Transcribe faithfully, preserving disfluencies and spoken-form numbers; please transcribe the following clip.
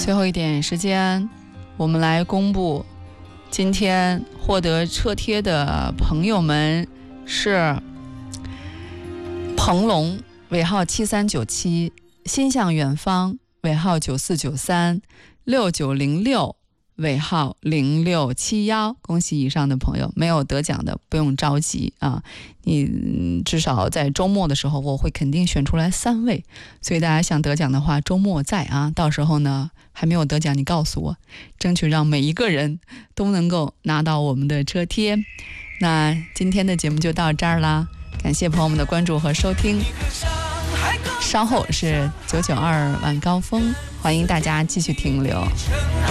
最后一点时间，我们来公布今天获得车贴的朋友们是鹏龙尾号七三九七，心向远方尾号九四九三，六九零六尾号零六七一。恭喜以上的朋友，没有得奖的不用着急啊，你至少在周末的时候我会肯定选出来三位，所以大家想得奖的话周末再啊，到时候呢还没有得奖你告诉我，争取让每一个人都能够拿到我们的车贴。那今天的节目就到这儿啦，感谢朋友们的关注和收听，稍后是九九二晚高峰，欢迎大家继续停留。